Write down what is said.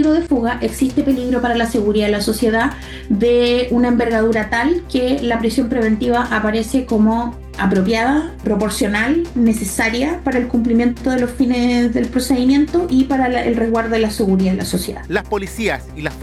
caso de fuga existe peligro para la seguridad de la sociedad de una envergadura tal que la prisión preventiva aparece como apropiada, proporcional, necesaria para el cumplimiento de los fines del procedimiento y para el resguardo de la seguridad de la sociedad. Las policías y las